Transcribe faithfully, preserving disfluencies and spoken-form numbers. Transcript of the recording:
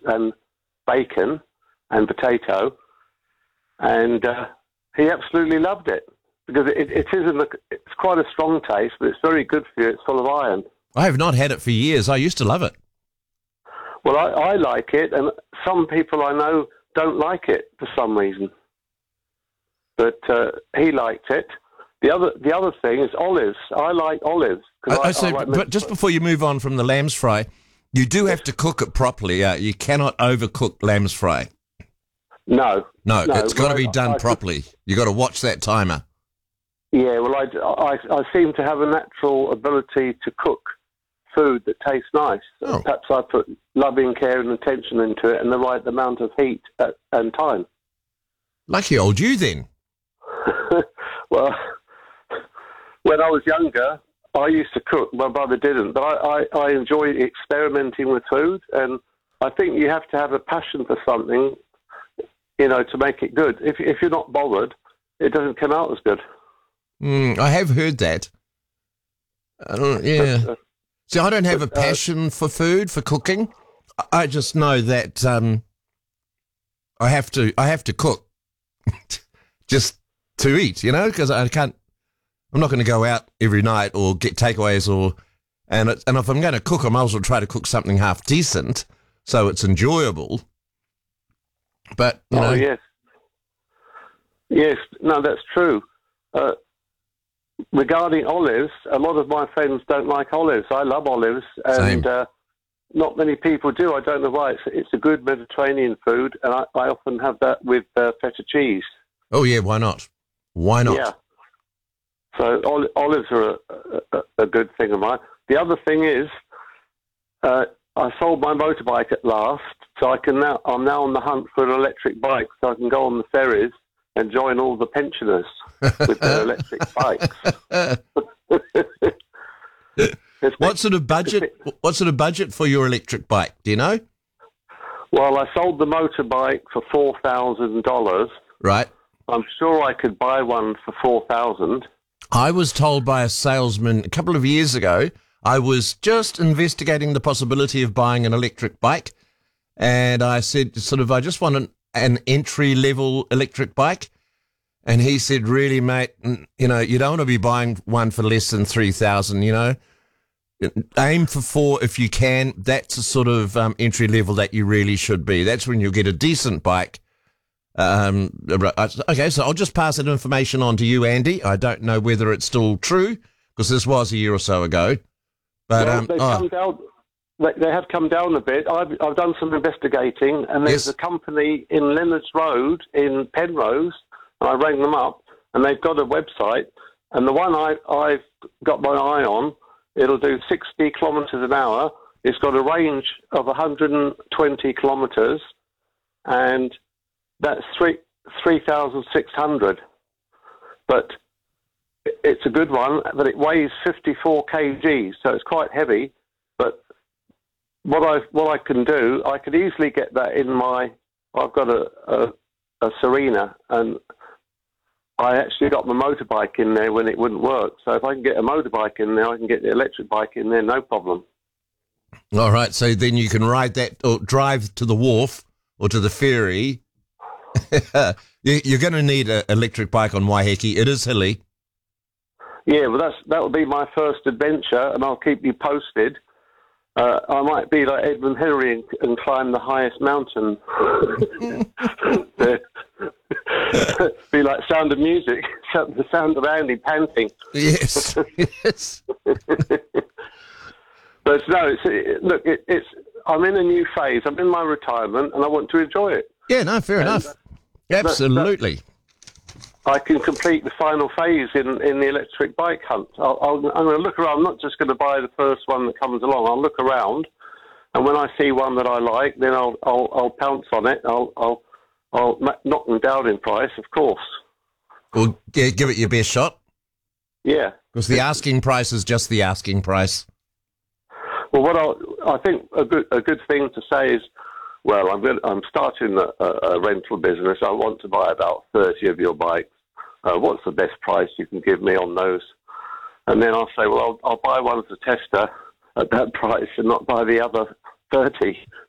and bacon and potato, and uh, he absolutely loved it because it, it isn't. A, it's quite a strong taste, but it's very good for you. It's full of iron. I have not had it for years. I used to love it. Well, I, I like it, and some people I know don't like it for some reason. But uh, he liked it. The other the other thing is olives. I like olives. I, I, I so, I like but just before you move on from the lamb's fry, you do have to cook it properly. Uh, you cannot overcook lamb's fry. No. No, no it's got to I, be done I, properly. You got to watch that timer. Yeah, well, I, I, I seem to have a natural ability to cook food that tastes nice. Oh. Perhaps I put loving care and attention into it and the right amount of heat at, and time. Lucky old you then. Well, when I was younger, I used to cook. My brother didn't, but I, I, I enjoy experimenting with food, and I think you have to have a passion for something, you know, to make it good. If if you're not bothered, it doesn't come out as good. Mm, I have heard that. I don't, yeah. But, uh, See, I don't have but, a passion uh, for food, for cooking. I just know that um, I have to. I have to cook just to eat, you know, because I can't. I'm not going to go out every night or get takeaways or, and it, and if I'm going to cook, I might as well try to cook something half decent so it's enjoyable. But you oh know, yes, yes, no, that's true. Uh, regarding olives, a lot of my friends don't like olives. I love olives, and uh, not many people do. I don't know why. It's, it's a good Mediterranean food, and I, I often have that with uh, feta cheese. Oh yeah, why not? Why not? Yeah. So ol- olives are a, a, a good thing of mine. The other thing is, uh, I sold my motorbike at last, so I can now. I'm now on the hunt for an electric bike, so I can go on the ferries and join all the pensioners with their electric bikes. What sort of budget? What sort of budget for your electric bike? Do you know? Well, I sold the motorbike for four thousand dollars. Right. I'm sure I could buy one for four thousand. I was told by a salesman a couple of years ago. I was just investigating the possibility of buying an electric bike, and I said, sort of, I just want an, an entry-level electric bike. And he said, really, mate, you know, you don't want to be buying one for less than three thousand, you know. Aim for four if you can. That's the sort of um, entry level that you really should be. That's when you'll get a decent bike. Um, okay, so I'll just pass that information on to you, Andy. I don't know whether it's still true, because this was a year or so ago. But well, um, they've oh. come down. They have come down a bit. I've, I've done some investigating, and there's Yes. a company in Leonards Road in Penrose, and I rang them up, and they've got a website, and the one I, I've got my eye on, it'll do sixty kilometres an hour. It's got a range of one hundred twenty kilometres, and that's three three thousand six hundred. But it's a good one, but it weighs fifty-four kilograms, so it's quite heavy. But what I what I can do, I could easily get that in my. I've got a a, a Serena, and I actually got my motorbike in there when it wouldn't work. So if I can get a motorbike in there, I can get the electric bike in there, no problem. All right, so then you can ride that or drive to the wharf or to the ferry. You're going to need an electric bike on Waiheke. It is hilly. Yeah, well, that's that will be my first adventure, and I'll keep you posted. Uh, I might be like Edmund Hillary and, and climb the highest mountain. Be like Sound of Music, the sound of Andy panting. Yes, yes. But no, it's, it, look, it, it's. I'm in a new phase. I'm in my retirement, and I want to enjoy it. Yeah, no, fair and enough. That, Absolutely. That, I can complete the final phase in, in the electric bike hunt. I'll, I'll, I'm going to look around. I'm not just going to buy the first one that comes along. I'll look around, and when I see one that I like, then I'll I'll, I'll pounce on it. I'll I'll I'll knock them down in price, of course. Well, yeah, give it your best shot. Yeah, because the asking price is just the asking price. Well, what I I think a good a good thing to say is, well, I'm going, I'm starting a, a rental business. I want to buy about thirty of your bikes. Uh, what's the best price you can give me on those? And then I'll say, well, I'll, I'll buy one as a tester at that price and not buy the other thirty.